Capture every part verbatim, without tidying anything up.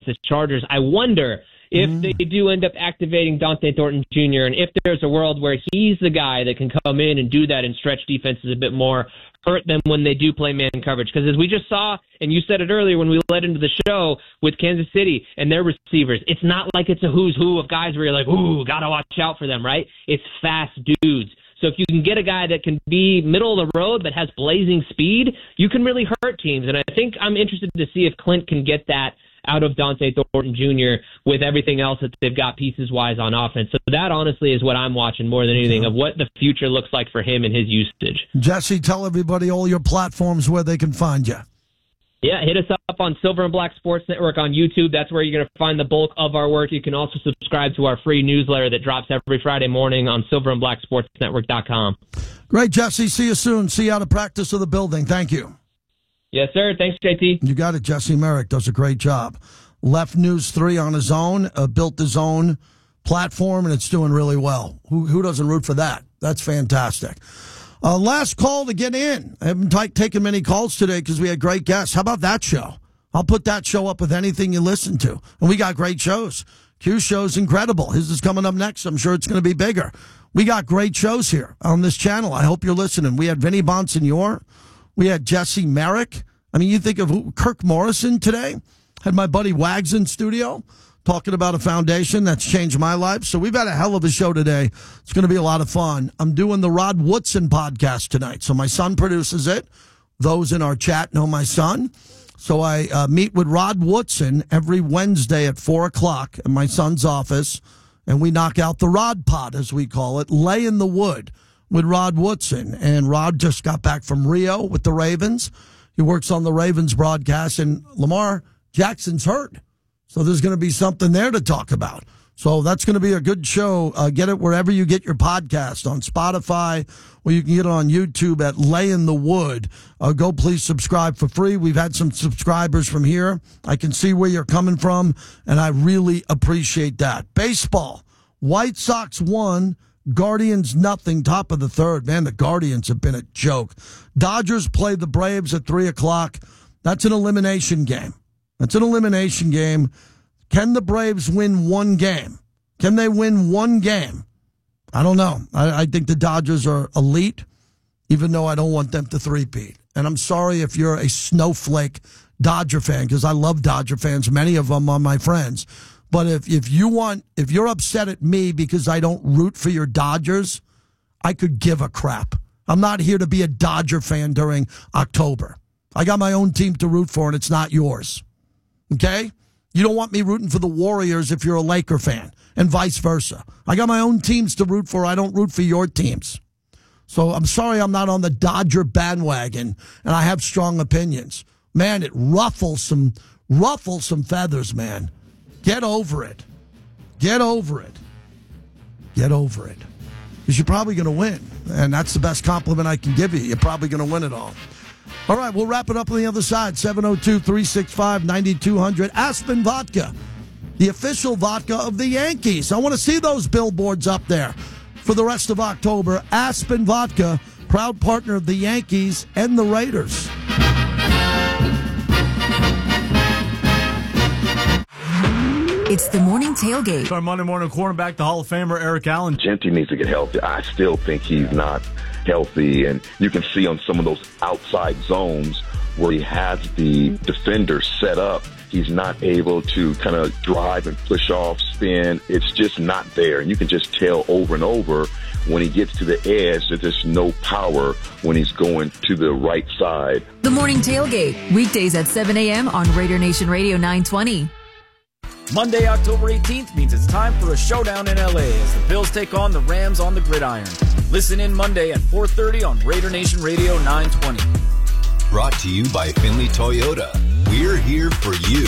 the Chargers. I wonder if mm. they do end up activating Dante Thornton Junior and if there's a world where he's the guy that can come in and do that and stretch defenses a bit more, hurt them when they do play man coverage. Because as we just saw, and you said it earlier when we led into the show with Kansas City and their receivers, it's not like it's a who's who of guys where you're like, ooh, gotta watch out for them, right? It's fast dudes. So if you can get a guy that can be middle of the road but has blazing speed, you can really hurt teams. And I think I'm interested to see if Clint can get that out of Dante Thornton Junior with everything else that they've got pieces-wise on offense. So that, honestly, is what I'm watching more than anything, of what the future looks like for him and his usage. Jesse, tell everybody all your platforms where they can find you. Yeah, hit us up on Silver and Black Sports Network on YouTube. That's where you're going to find the bulk of our work. You can also subscribe to our free newsletter that drops every Friday morning on silver and black sports network dot com. Great, Jesse. See you soon. See you out of practice of the building. Thank you. Yes, sir. Thanks, J T. You got it. Jesse Merrick does a great job. Left News three on his own, uh, built his own platform, and it's doing really well. Who, who doesn't root for that? That's fantastic. Uh, last call to get in. I haven't t- taken many calls today because we had great guests. How about that show? I'll put that show up with anything you listen to. And we got great shows. Q's show's incredible. His is coming up next. I'm sure it's going to be bigger. We got great shows here on this channel. I hope you're listening. We had Vinny Bonsignor. We had Jesse Merrick. I mean, you think of who, Kirk Morrison today. Had my buddy Wags in studio talking about a foundation that's changed my life. So we've had a hell of a show today. It's going to be a lot of fun. I'm doing the Rod Woodson podcast tonight. So my son produces it. Those in our chat know my son. So I uh, meet with Rod Woodson every Wednesday at four o'clock in my son's office, and we knock out the Rod Pod, as we call it, lay in the wood with Rod Woodson. And Rod just got back from Rio with the Ravens. He works on the Ravens broadcast, and Lamar Jackson's hurt. So there's going to be something there to talk about. So that's going to be a good show. Uh, get it wherever you get your podcast, on Spotify, or you can get it on YouTube at Lay in the Wood. Uh, go please subscribe for free. We've had some subscribers from here. I can see where you're coming from, and I really appreciate that. Baseball. White Sox won. Guardians nothing, top of the third. Man, the Guardians have been a joke. Dodgers play the Braves at three o'clock. That's an elimination game. That's an elimination game. Can the Braves win one game? Can they win one game? I don't know. I, I think the Dodgers are elite, even though I don't want them to three-peat. And I'm sorry if you're a snowflake Dodger fan, because I love Dodger fans. Many of them are my friends. But if, if you want, if you're upset at me because I don't root for your Dodgers, I could give a crap. I'm not here to be a Dodger fan during October. I got my own team to root for, and it's not yours. Okay? You don't want me rooting for the Warriors if you're a Laker fan, and vice versa. I got my own teams to root for. I don't root for your teams. So I'm sorry I'm not on the Dodger bandwagon, and I have strong opinions. Man, it ruffles some, ruffles some feathers, man. Get over it. Get over it. Get over it. Because you're probably going to win, and that's the best compliment I can give you. You're probably going to win it all. All right, we'll wrap it up on the other side. seven oh two, three six five, nine two hundred. Aspen Vodka, the official vodka of the Yankees. I want to see those billboards up there for the rest of October. Aspen Vodka, proud partner of the Yankees and the Raiders. It's the morning tailgate. Our Monday morning quarterback, the Hall of Famer Eric Allen. Genty needs to get healthy. I still think he's not healthy, and you can see on some of those outside zones where he has the defender set up, he's not able to kind of drive and push off, spin. It's just not there, and you can just tell over and over when he gets to the edge that there's no power when he's going to the right side. The morning tailgate, weekdays at seven a.m. on Raider Nation Radio nine twenty. Monday, October eighteenth means it's time for a showdown in L A as the Bills take on the Rams on the gridiron. Listen in Monday at four thirty on Raider Nation Radio nine twenty. Brought to you by Finley Toyota. We're here for you.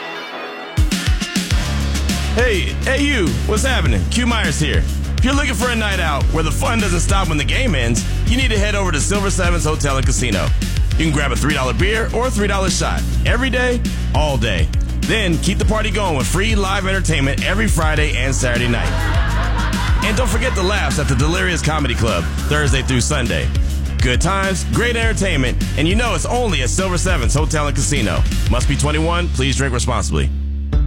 Hey, hey you, what's happening? Q Myers here. If you're looking for a night out where the fun doesn't stop when the game ends, you need to head over to Silver Sevens Hotel and Casino. You can grab a three dollar beer or a three dollar shot every day, all day. Then keep the party going with free live entertainment every Friday and Saturday night. And don't forget the laughs at the Delirious Comedy Club, Thursday through Sunday. Good times, great entertainment, and you know it's only at Silver Sevens Hotel and Casino. Must be twenty-one. Please drink responsibly.